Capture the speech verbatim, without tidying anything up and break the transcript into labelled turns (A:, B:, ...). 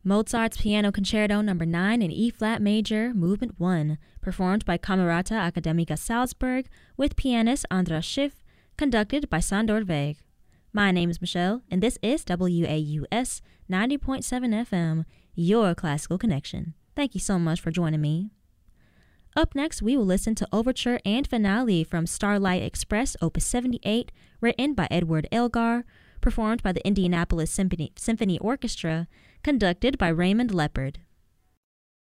A: Mozart's Piano Concerto Number nine in E-flat major, Movement one, performed by Camerata Academica Salzburg with pianist Andras Schiff, conducted by Sandor Weg. My name is Michelle, and this is W A U S ninety point seven F M, your classical connection. Thank you so much for joining me. Up next, we will listen to Overture and Finale from Starlight Express, Opus seventy-eight, written by Edward Elgar, performed by the Indianapolis Symphony, Symphony Orchestra, conducted by Raymond Leopard.